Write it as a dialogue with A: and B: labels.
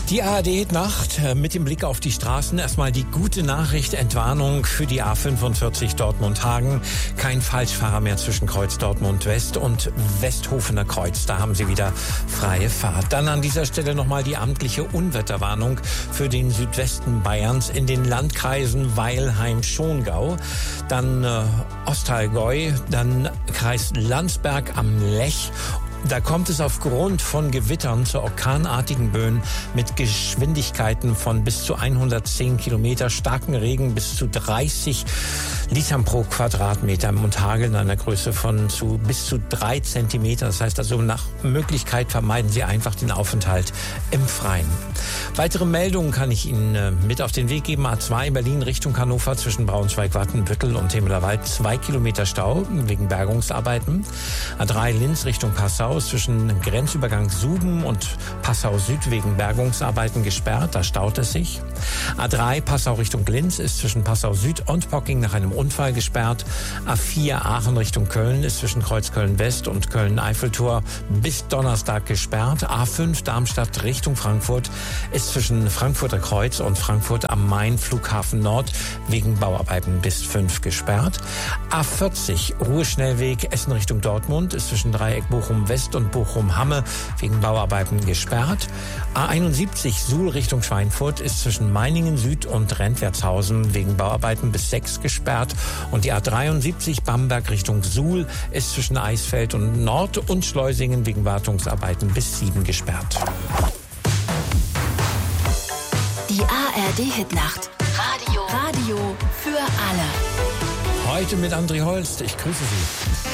A: Die ARD-Nacht mit dem Blick auf die Straßen. Erstmal die gute Nachricht, Entwarnung für die A45 Dortmund-Hagen. Kein Falschfahrer mehr zwischen Kreuz Dortmund-West und Westhofener Kreuz. Da haben Sie wieder freie Fahrt. Dann an dieser Stelle nochmal die amtliche Unwetterwarnung für den Südwesten Bayerns in den Landkreisen Weilheim-Schongau, dann Ostallgäu, dann Kreis Landsberg am Lech. Da kommt es aufgrund von Gewittern zu orkanartigen Böen mit Geschwindigkeiten von bis zu 110 Kilometer, starken Regen bis zu 30 Litern pro Quadratmeter und Hagel in einer Größe von bis zu 3 Zentimeter. Das heißt also, nach Möglichkeit vermeiden Sie einfach den Aufenthalt im Freien. Weitere Meldungen kann ich Ihnen mit auf den Weg geben. A2 Berlin Richtung Hannover zwischen Braunschweig-Wattenbüttel und Temelerwald 2 Kilometer Stau wegen Bergungsarbeiten. A3 Linz Richtung Passau zwischen Grenzübergang Suben und Passau Süd wegen Bergungsarbeiten gesperrt, da staut es sich. A3 Passau Richtung Linz ist zwischen Passau Süd und Pocking nach einem Unfall gesperrt. A4 Aachen Richtung Köln ist zwischen Kreuz Köln West und Köln-Eiffeltor bis Donnerstag gesperrt. A5 Darmstadt Richtung Frankfurt ist zwischen Frankfurter Kreuz und Frankfurt am Main Flughafen Nord wegen Bauarbeiten bis 5 gesperrt. A40 Ruheschnellweg Essen Richtung Dortmund ist zwischen Dreieck Bochum West und Bochum-Hamme wegen Bauarbeiten gesperrt. A71 Suhl Richtung Schweinfurt ist zwischen Meiningen Süd und Rentwertshausen wegen Bauarbeiten bis 6 gesperrt. Und die A73 Bamberg Richtung Suhl ist zwischen Eisfeld und Nord und Schleusingen wegen Wartungsarbeiten bis 7 gesperrt.
B: Die ARD-Hitnacht. Radio für alle.
A: Heute mit André Holst. Ich grüße Sie.